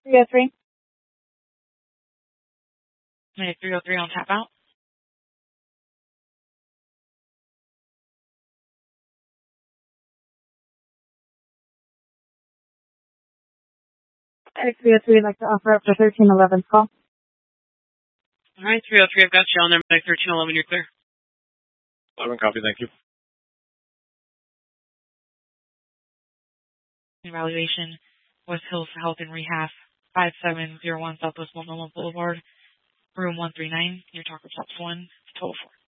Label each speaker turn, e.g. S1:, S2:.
S1: 303.
S2: Minute 303 on tap out.
S1: Medic 303 would like to offer up for 1311's call.
S2: All right, 303, I've got you on there. Medic 1311, you're clear.
S3: 11 copy, thank you.
S2: Evaluation, West Hills Health and Rehab, 5701 Southwest Multnomah Boulevard, room 139. Your talker stops 1, total 4.